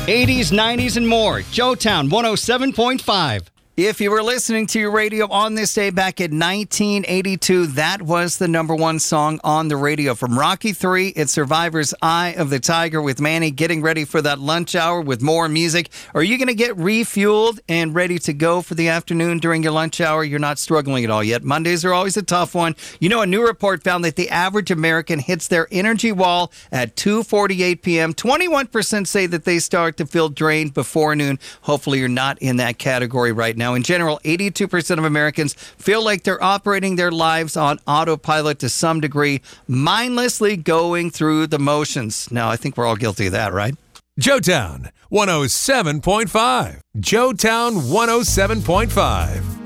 80s, 90s, and more. Joetown 107.5. If you were listening to your radio on this day back in 1982, that was the number one song on the radio. From Rocky III, it's Survivor's Eye of the Tiger with Manny getting ready for that lunch hour with more music. Are you going to get refueled and ready to go for the afternoon during your lunch hour? You're not struggling at all yet. Mondays are always a tough one. You know, a new report found that the average American hits their energy wall at 2:48 p.m. 21% say that they start to feel drained before noon. Hopefully you're not in that category right now. In general, 82% of Americans feel like they're operating their lives on autopilot to some degree, mindlessly going through the motions. Now, I think we're all guilty of that, right? Joetown 107.5. Joetown 107.5.